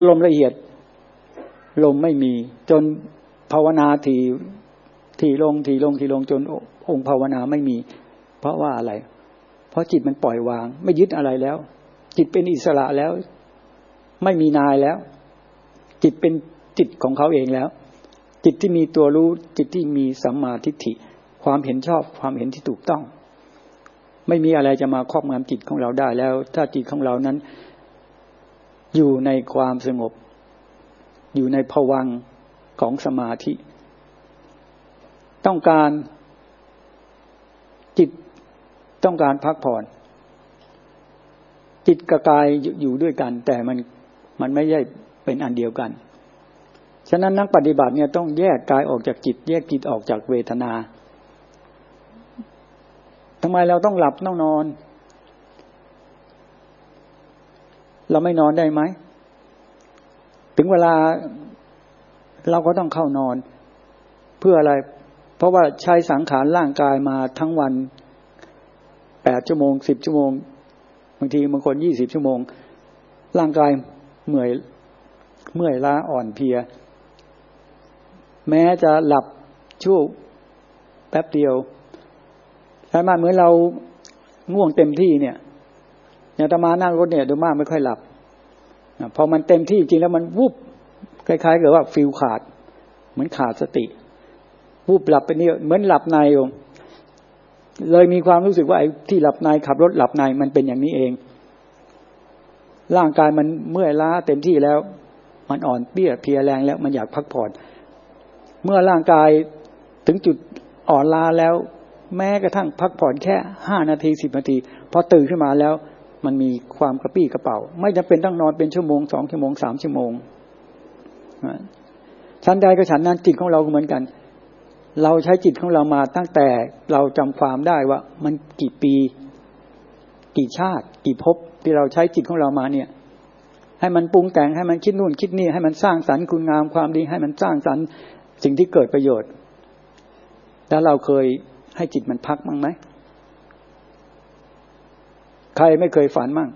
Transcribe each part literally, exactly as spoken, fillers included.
ลมละเอียดลมไม่มีจนภาวนาทีทีลงทีลงทีลงจนองค์ภาวนาไม่มีเพราะว่าอะไรเพราะจิตมันปล่อยวางไม่ยึดอะไรแล้วจิตเป็นอิสระแล้วไม่มีนายแล้วจิตเป็นจิตของเขาเองแล้วจิตที่มีตัวรู้จิตที่มีสัมมาทิฏฐิความเห็นชอบความเห็นที่ถูกต้องไม่มีอะไรจะมาครอบงำจิตของเราได้แล้วถ้าจิตของเรานั้นอยู่ในความสงบอยู่ในภวังค์ของสมาธิต้องการจิตต้องการพักผ่อนจิตกับกายอยู่ด้วยกันแต่มันมันไม่ใช่เป็นอันเดียวกันฉะนั้นนักปฏิบัติเนี่ยต้องแยกกายออกจากจิตแยกจิตออกจากเวทนาทำไมเราต้องหลับต้องนอนเราไม่นอนได้ไหมถึงเวลาเราก็ต้องเข้านอนเพื่ออะไรเพราะว่าใช้สังขารร่างกายมาทั้งวันแปดชั่วโมงสิบชั่วโมงบางทีบางคนยี่สิบชั่วโมงร่างกายเมื่อยเมื่อยล้าอ่อนเพลียแม้จะหลับชั่วแป๊บเดียวใช่ไหมเหมือนเราง่วงเต็มที่เนี่ยอย่างอาตมานั่งรถเนี่ยโดยมากไม่ค่อยหลับพอมันเต็มที่จริงแล้วมันวุบคล้ายๆกับว่าฟิลขาดเหมือนขาดสติวูบหลับไปนี่เหมือนหลับในเลยมีความรู้สึกว่าไอ้ที่หลับในขับรถหลับในมันเป็นอย่างนี้เองร่างกายมันเมื่อยล้าเต็มที่แล้วมันอ่อนเปี้ยเพลียแรงแล้วมันอยากพักผ่อนเมื่อร่างกายถึงจุดอ่อนล้าแล้วแม้กระทั่งพักผ่อนแค่ห้านาทีสิบนาทีพอตื่นขึ้นมาแล้วมันมีความกระปี้กระเป๋าไม่จำเป็นต้องนอนเป็นชั่วโมงสองชั่วโมงสามชั่วโมงชั้นใดก็ฉันนั้นจิตของเราก็เหมือนกันเราใช้จิตของเรามาตั้งแต่เราจำความได้ว่ามันกี่ปีกี่ชาติกี่ภพที่เราใช้จิตของเรามาเนี่ยให้มันปรุงแต่งให้มันคิดนู่นคิดนี่ให้มันสร้างสรรค์คุณงามความดีให้มันสร้างสรรค์สิ่งที่เกิดประโยชน์แล้วเราเคยให้จิตมันพักมั้งไหมใครไม่เคยฝันมั่ง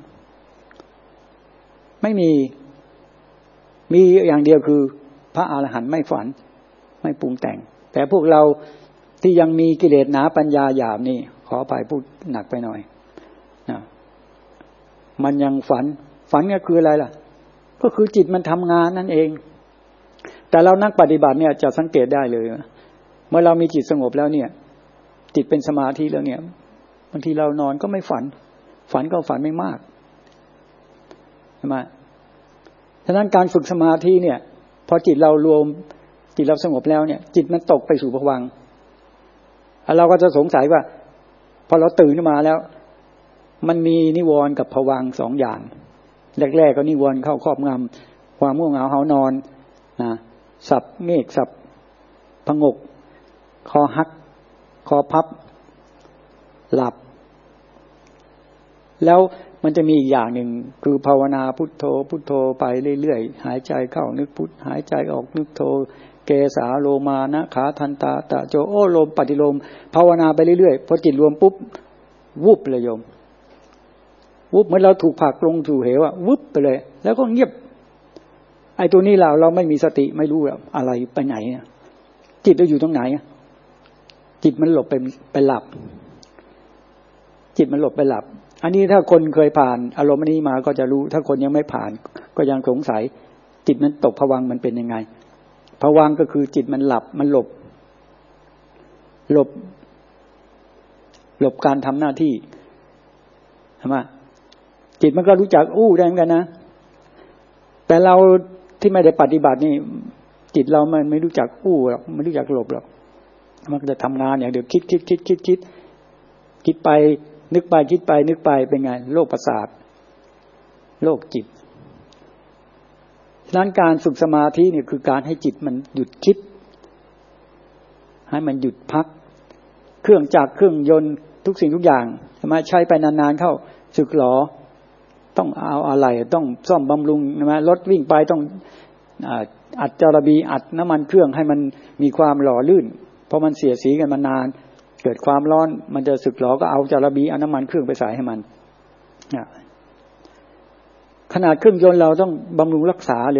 ไม่มีมีอย่างเดียวคือพระอรหันต์ไม่ฝันไม่ปรุงแต่งแต่พวกเราที่ยังมีกิเลสหนาปัญญาหยาบนี่ขออภัยพูดหนักไปหน่อยนะมันยังฝันฝันก็คืออะไรล่ะก็คือจิตมันทำงานนั่นเองแต่เรานักปฏิบัติเนี่ยจะสังเกตได้เลยเมื่อเรามีจิตสงบแล้วเนี่ยจิตเป็นสมาธิแล้วเนี่ยบางทีเรานอนก็ไม่ฝันฝันก็ฝันไม่มากใช่ไหมฉะนั้นการฝึกสมาธิเนี่ยพอจิตเรารวมจิตเราสงบแล้วเนี่ยจิตมันตกไปสู่ภวังค์เราก็จะสงสัยว่าพอเราตื่นขึ้นมาแล้วมันมีนิวรณ์กับภวังค์สองอย่างแรกๆก็นิวรณ์เข้าครอบงำความง่วงเหงาหานอนนะสับเงกสับผงกคอหักคอพับหลับแล้วมันจะมีอีกอย่างหนึ่งคือภาวนาพุทโธพุทโธไปเรื่อยๆหายใจเข้านึกพุทหายใจออกนึกโธเกสาโลมานะขาทันตาตะโจโอโลมปฏิโลมภาวนาไปเรื่อยๆพอจิตรวมปุ๊บวุบเลยโยมวุบเหมือนเราถูกผลักลงสู่เหวอะวุบไปเลยแล้วก็เงียบไอ้ตัวนี้เราเราไม่มีสติไม่รู้อะไรไปไหนจิตเราอยู่ตรงไหนจิตมันหลบไปไปหลับจิตมันหลบไปหลับอันนี้ถ้าคนเคยผ่านอารมณ์นี้มาก็จะรู้ถ้าคนยังไม่ผ่านก็ยังสงสัยจิตมันตกภวังค์มันเป็นยังไงภวังค์ก็คือจิตมันหลับมันหลบหลบหลบการทำหน้าที่ใช่ไหมจิตมันก็รู้จักอู้ได้เหมือนกันนะแต่เราที่ไม่ได้ปฏิบัตินี่จิตเรามันไม่รู้จักอู้หรอกไม่รู้จักหลบหรอกมันก็จะทำงานอย่างเดียวคิดคิดคิดคิดคิดคิดไปนึกไปคิดไปนึกไปเป็นไงโรคประสาทโรคจิตฉะนั้นการฝึกสมาธิเนี่ยคือการให้จิตมันหยุดคิดให้มันหยุดพักเครื่องจักรเครื่องยนต์ทุกสิ่งทุกอย่างใช่ไหมใช้ไปนานๆเข้าสึกหรอต้องเอาอะไรต้องซ่อมบำรุงใช่ไหมรถวิ่งไปต้องอัดจารบีอัดน้ำมันเครื่องให้มันมีความหล่อลื่นเพราะมันเสียสีกันมานานเกิดความร้อนมันจะสึกหรอก็เอาจารบีเอาน้ำมันเครื่องไปใส่ให้มันขนาดเครื่องยนต์เราต้องบำรุงรักษาเลย